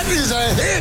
is a hit.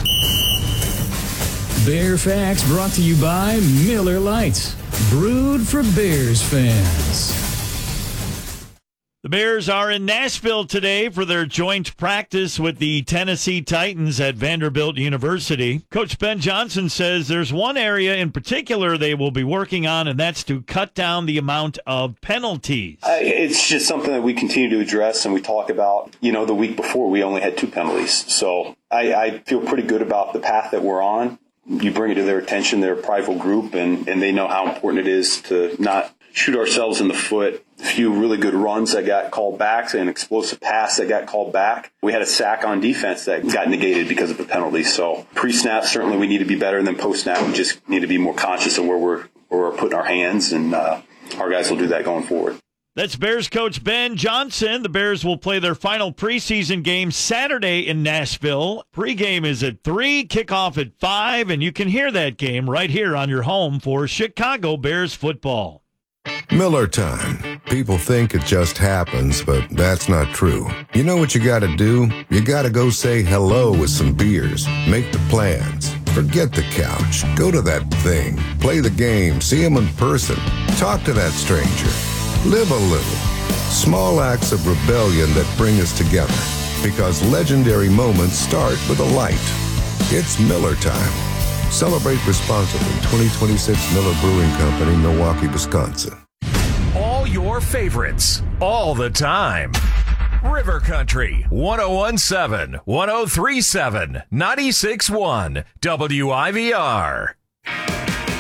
Bear Facts brought to you by Miller Lite, brewed for Bears fans. The Bears are in Nashville today for their joint practice with the Tennessee Titans at Vanderbilt University. Coach Ben Johnson says there's one area in particular they will be working on, and that's to cut down the amount of penalties. It's just something that we continue to address and we talk about. You know, the week before we only had 2 penalties. So I feel pretty good about the path that we're on. You bring it to their attention, they're a prideful group, and they know how important it is to not shoot ourselves in the foot. A few really good runs that got called back, an explosive pass that got called back. We had a sack on defense that got negated because of the penalty. So pre-snap, certainly we need to be better, and then post-snap, we just need to be more conscious of where we're putting our hands, and our guys will do that going forward. That's Bears coach Ben Johnson. The Bears will play their final preseason game Saturday in Nashville. Pre-game is at 3, kickoff at 5, and you can hear that game right here on your home for Chicago Bears football. Miller time. People think it just happens, but that's not true. You know what you gotta do? You gotta go say hello with some beers. Make the plans. Forget the couch. Go to that thing. Play the game. See him in person. Talk to that stranger. Live a little. Small acts of rebellion that bring us together. Because legendary moments start with a light. It's Miller time. Celebrate responsibly. 2026 Miller Brewing Company, Milwaukee, Wisconsin. All your favorites, all the time. River Country, 1017, 1037, 96.1, WIVR.